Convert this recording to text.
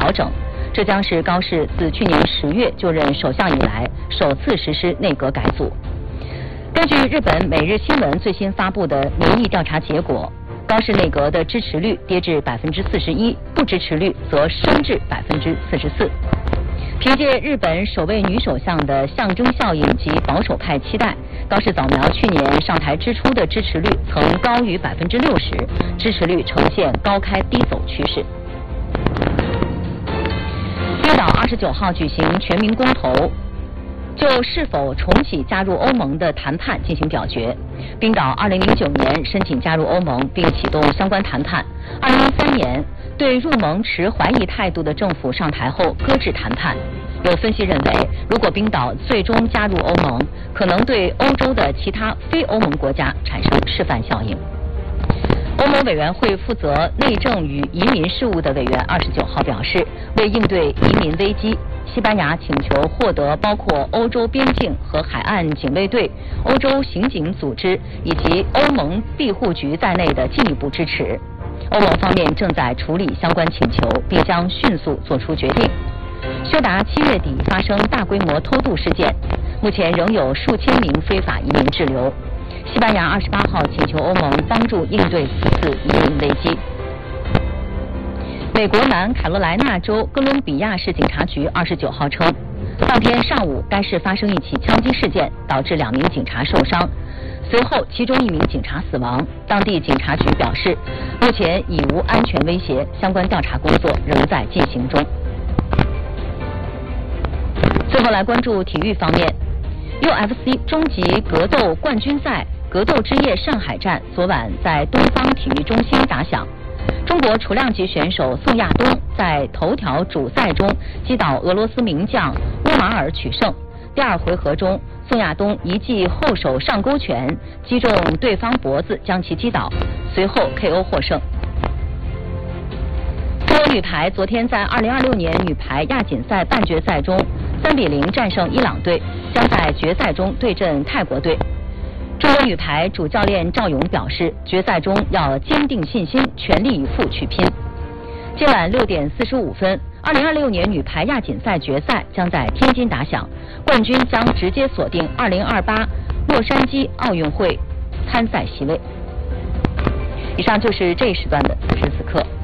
调整，这将是高市自去年10月就任首相以来首次实施内阁改组。根据日本《每日新闻》最新发布的民意调查结果，高市内阁的支持率跌至41%，不支持率则升至44%。凭借日本首位女首相的象征效应及保守派期待，高市早苗去年上台之初的支持率曾高于60%，支持率呈现高开低走趋势。冰岛29号举行全民公投，就是否重启加入欧盟的谈判进行表决。冰岛2009年申请加入欧盟并启动相关谈判，2013年对入盟持怀疑态度的政府上台后搁置谈判。有分析认为，如果冰岛最终加入欧盟，可能对欧洲的其他非欧盟国家产生示范效应。欧盟委员会负责内政与移民事务的委员29号表示，为应对移民危机，西班牙请求获得包括欧洲边境和海岸警卫队、欧洲刑警组织以及欧盟庇护局在内的进一步支持。欧盟方面正在处理相关请求，并将迅速做出决定。休达7月底发生大规模偷渡事件，目前仍有数千名非法移民滞留。西班牙28号请求欧盟帮助应对此次移民危机。美国南卡罗来纳州哥伦比亚市警察局29号称，当天上午该市发生一起枪击事件，导致2名警察受伤，随后其中1名警察死亡。当地警察局表示，目前已无安全威胁，相关调查工作仍在进行中。最后来关注体育方面 ，UFC 终极格斗冠军赛格斗之夜上海站昨晚在东方体育中心打响。中国雏量级选手宋亚东在头条主赛中击倒俄罗斯名将乌马尔取胜。第2回合中，宋亚东一记后手上勾拳击中对方脖子，将其击倒，随后 KO 获胜。中国女排昨天在2026年女排亚锦赛半决赛中3-0战胜伊朗队，将在决赛中对阵泰国队。中国女排主教练赵勇表示，决赛中要坚定信心，全力以赴去拼。今晚6点45分，2026年女排亚锦赛决赛将在天津打响，冠军将直接锁定2028洛杉矶奥运会参赛席位。以上就是这一时段的此时此刻。